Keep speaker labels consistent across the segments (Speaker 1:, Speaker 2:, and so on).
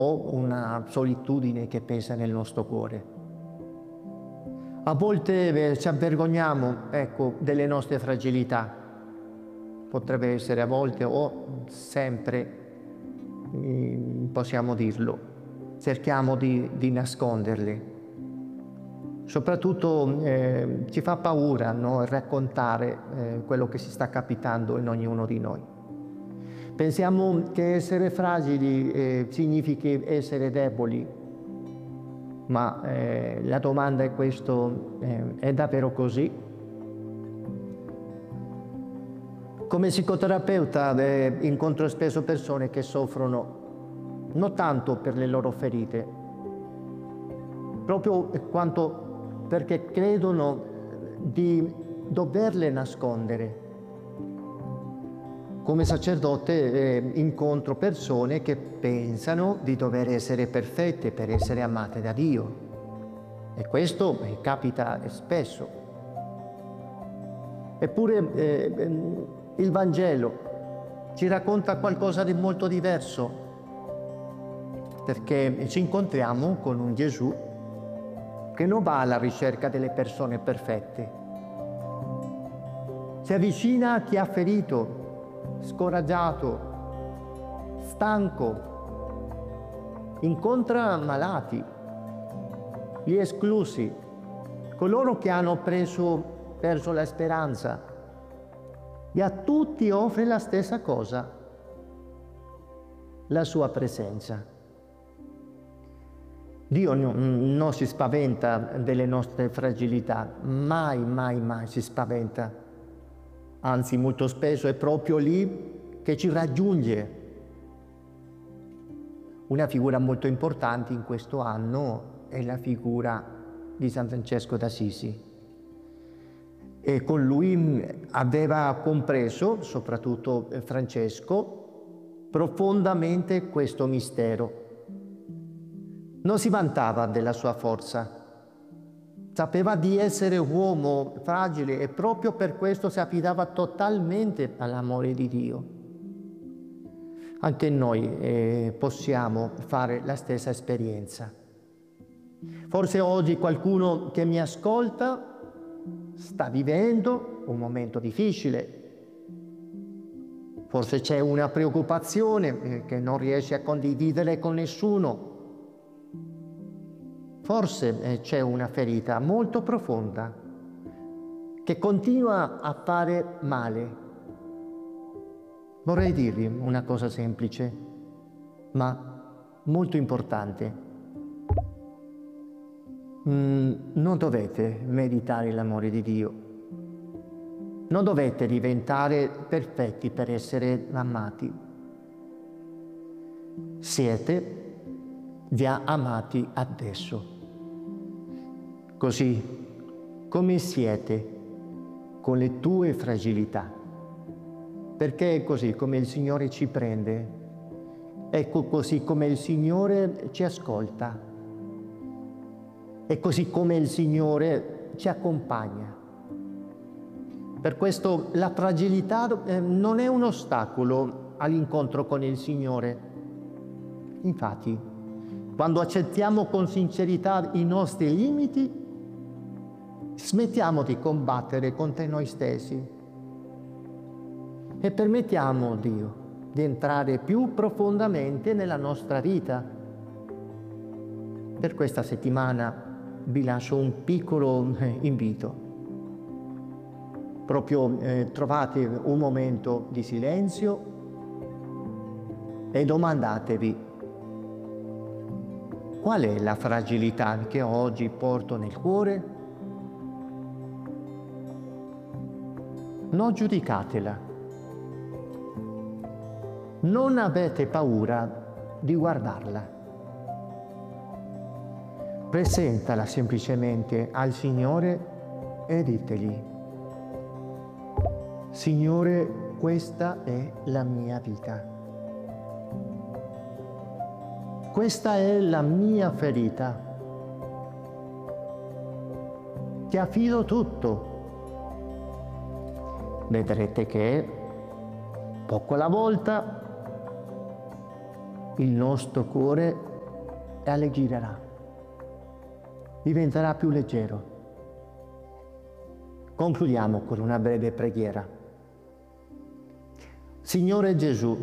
Speaker 1: o una solitudine che pesa nel nostro cuore. A volte ci avvergogniamo, ecco, delle nostre fragilità. Potrebbe essere a volte o sempre, possiamo dirlo, cerchiamo di nasconderle. Soprattutto ci fa paura, no, raccontare quello che si sta capitando in ognuno di noi. Pensiamo che essere fragili significhi essere deboli, ma la domanda è questo, è davvero così? Come psicoterapeuta incontro spesso persone che soffrono non tanto per le loro ferite, proprio quanto perché credono di doverle nascondere. Come sacerdote incontro persone che pensano di dover essere perfette per essere amate da Dio. E questo capita spesso. Eppure il Vangelo ci racconta qualcosa di molto diverso, perché ci incontriamo con un Gesù che non va alla ricerca delle persone perfette. Si avvicina a chi ha ferito, scoraggiato, stanco, incontra malati, gli esclusi, coloro che hanno perso la speranza, e a tutti offre la stessa cosa, la sua presenza. Dio non si spaventa delle nostre fragilità, mai, mai, mai si spaventa. Anzi, molto spesso è proprio lì che ci raggiunge. Una figura molto importante in questo anno è la figura di San Francesco d'Assisi. E con lui aveva compreso, soprattutto Francesco, profondamente questo mistero. Non si vantava della sua forza, sapeva di essere uomo fragile e proprio per questo si affidava totalmente all'amore di Dio. Anche noi possiamo fare la stessa esperienza. Forse oggi qualcuno che mi ascolta sta vivendo un momento difficile. Forse c'è una preoccupazione che non riesce a condividere con nessuno. Forse c'è una ferita molto profonda che continua a fare male. Vorrei dirvi una cosa semplice, ma molto importante. Non dovete meritare l'amore di Dio. Non dovete diventare perfetti per essere amati. Siete già amati adesso. Così come siete con le tue fragilità. Perché è così come il Signore ci prende. Ecco così come il Signore ci ascolta. È così come il Signore ci accompagna. Per questo la fragilità non è un ostacolo all'incontro con il Signore. Infatti, quando accettiamo con sincerità i nostri limiti, smettiamo di combattere contro noi stessi e permettiamo a Dio di entrare più profondamente nella nostra vita. Per questa settimana vi lascio un piccolo invito. Proprio trovate un momento di silenzio e domandatevi: qual è la fragilità che oggi porto nel cuore? Non giudicatela. Non avete paura di guardarla. Presentala semplicemente al Signore e ditegli: Signore, questa è la mia vita. Questa è la mia ferita. Ti affido tutto. Vedrete che, poco alla volta, il nostro cuore e alleggerirà, diventerà più leggero. Concludiamo con una breve preghiera. Signore Gesù,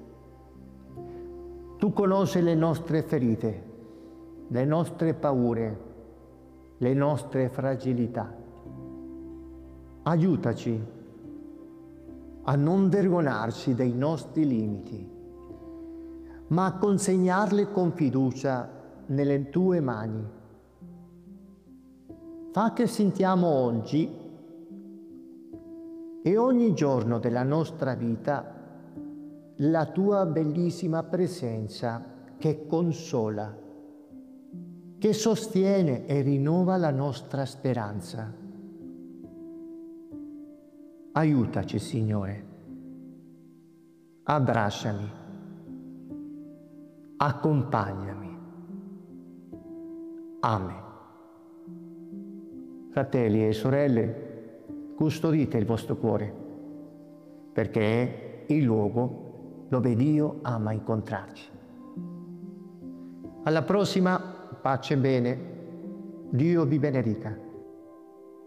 Speaker 1: tu conosci le nostre ferite, le nostre paure, le nostre fragilità. Aiutaci a non vergognarci dei nostri limiti, ma a consegnarli con fiducia nelle tue mani. Fa che sentiamo oggi e ogni giorno della nostra vita la tua bellissima presenza che consola, che sostiene e rinnova la nostra speranza. Aiutaci, Signore. Abbracciami. Accompagnami. Amen. Fratelli e sorelle, custodite il vostro cuore, perché è il luogo dove Dio ama incontrarci. Alla prossima, pace e bene. Dio vi benedica.